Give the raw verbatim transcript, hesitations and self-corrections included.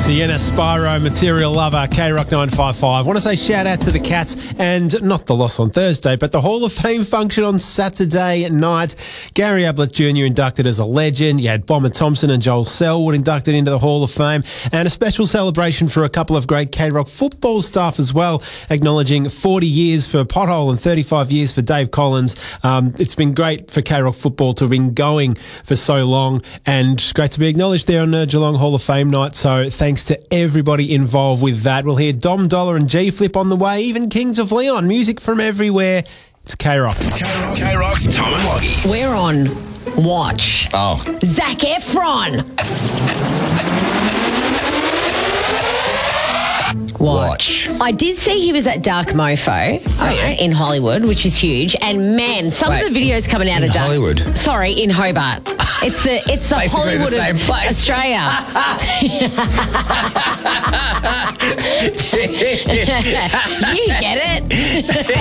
Sienna Spyro, Material Lover, K-Rock nine five five. I want to say shout out to the Cats and not the loss on Thursday, but the Hall of Fame function on Saturday night. Gary Ablett Junior inducted as a legend. You had Bomber Thompson and Joel Selwood inducted into the Hall of Fame, and a special celebration for a couple of great K-Rock football staff as well, acknowledging forty years for Pothole and thirty-five years for Dave Collins. Um, it's been great for K-Rock football to have been going for so long, and great to be acknowledged there on uh, Geelong Hall of Fame night. So thanks to everybody involved with that. We'll hear Dom Dollar and G-Flip on the way, even Kings of Leon, music from everywhere. It's K-Rock. K-Rock. K-Rock's Tom and Loggy. We're on Watch. Oh. Zac Efron. Watch. I did see he was at Dark Mofo Oh, yeah. in Hollywood, which is huge. And man, some Wait, of the videos coming out in of Dark Hollywood? Sorry, in Hobart. It's the it's the Basically Hollywood the same of place. Australia. You get it?